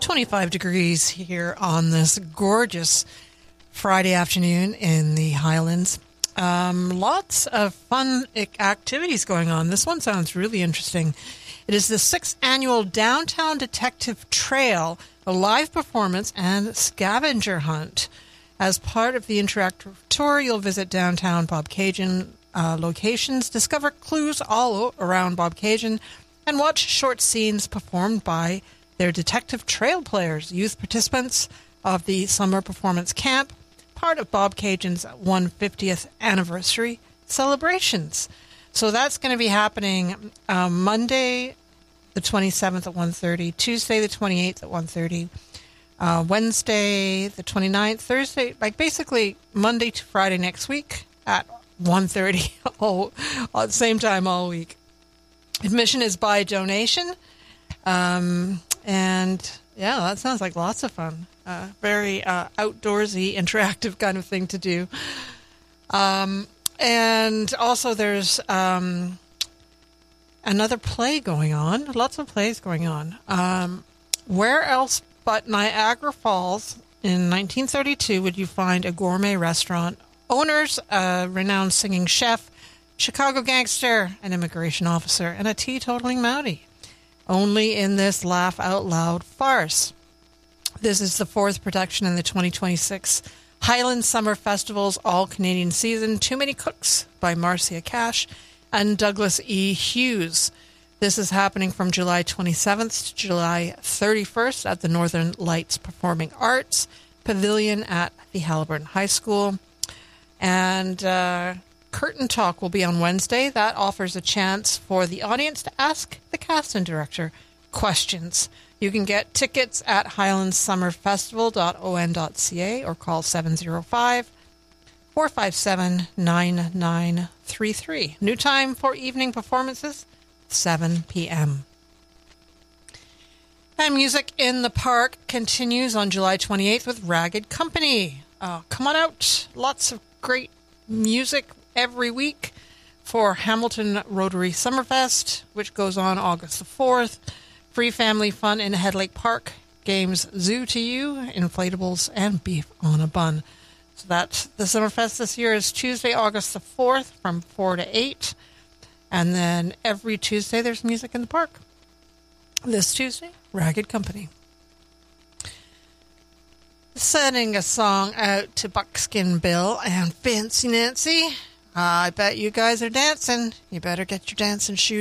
25 degrees here on this gorgeous Friday afternoon in the Highlands. Lots of fun activities going on. This one sounds really interesting. It is the 6th annual Downtown Detective Trail, a live performance and scavenger hunt. As part of the interactive tour, you'll visit downtown Bobcaygeon locations, discover clues all around Bobcaygeon, and watch short scenes performed by their detective trail players, youth participants of the summer performance camp, part of Bobcaygeon's 150th anniversary celebrations. So that's going to be happening Monday the 27th at 1:30, Tuesday the 28th at 1:30, Wednesday the 29th, Thursday, like basically Monday to Friday next week at 1:30, all at the same time all week. Admission is by donation. And yeah, that sounds like lots of fun. Very outdoorsy, interactive kind of thing to do. And also there's another play going on. Lots of plays going on. Where else but Niagara Falls in 1932 would you find a gourmet restaurant? Owners, a renowned singing chef, Chicago gangster, an immigration officer, and a teetotaling Mountie. Only in this laugh-out-loud farce. This is the 4th production in the 2026 Highland Summer Festival's all-Canadian season, Too Many Cooks by Marcia Cash and Douglas E. Hughes. This is happening from July 27th to July 31st at the Northern Lights Performing Arts Pavilion at the Haliburton High School. And Curtain Talk will be on Wednesday. That offers a chance for the audience to ask the cast and director questions. You can get tickets at highlandsummerfestival.on.ca or call 705-457-9933. New time for evening performances, 7 p.m. And Music in the Park continues on July 28th with Ragged Company. Come on out. Lots of great music every week for Hamilton Rotary Summerfest, which goes on August the 4th. Free family fun in Headlake Park. Games Zoo to You, inflatables, and beef on a bun. So that's the Summerfest this year is Tuesday, August the 4th from 4 to 8. And then every Tuesday there's music in the park. This Tuesday, Ragged Company. Sending a song out to Buckskin Bill and Fancy Nancy. I bet you guys are dancing. You better get your dancing shoes